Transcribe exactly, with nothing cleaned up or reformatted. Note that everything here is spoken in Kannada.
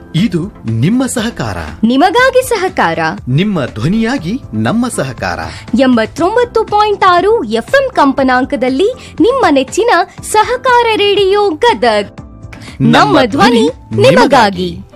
ಇದು ನಿಮ್ಮ ಸಹಕಾರ ನಿಮಗಾಗಿ ಸಹಕಾರ, ನಿಮ್ಮ ಧ್ವನಿಯಾಗಿ ನಮ್ಮ ಸಹಕಾರ ಎಂಬತ್ತೊಂಬತ್ತು ಪಾಯಿಂಟ್ ಆರು ಎಫ್ಎಂ ಕಂಪನಾಂಕದಲ್ಲಿ ನಿಮ್ಮ ನೆಚ್ಚಿನ ಸಹಕಾರ ರೇಡಿಯೋ ಗದಗ್. ನಮ್ಮ ಧ್ವನಿ ನಿಮಗಾಗಿ.